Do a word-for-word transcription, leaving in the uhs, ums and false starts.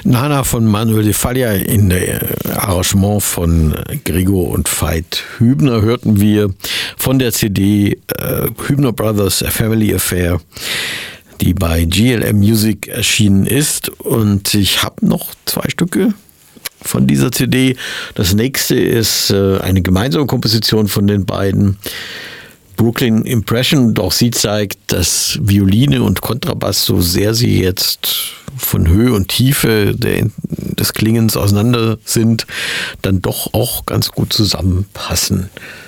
Nana von Manuel de Falla in der Arrangement von Gregor und Veit Hübner hörten wir von der C D äh, Hübner Brothers A Family Affair, die bei G L M Music erschienen ist. Und ich habe noch zwei Stücke von dieser C D. Das nächste ist äh, eine gemeinsame Komposition von den beiden, Brooklyn Impression. Auch sie zeigt, dass Violine und Kontrabass, so sehr sie jetzt von Höhe und Tiefe der, des Klingens auseinander sind, dann doch auch ganz gut zusammenpassen.